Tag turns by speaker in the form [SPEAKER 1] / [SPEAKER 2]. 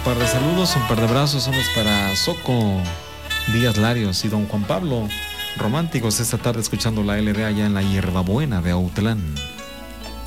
[SPEAKER 1] par de saludos, un par de abrazos, unos para Soco Díaz Larios y don Juan Pablo, románticos esta tarde escuchando la LD allá en la Hierbabuena de Autlán.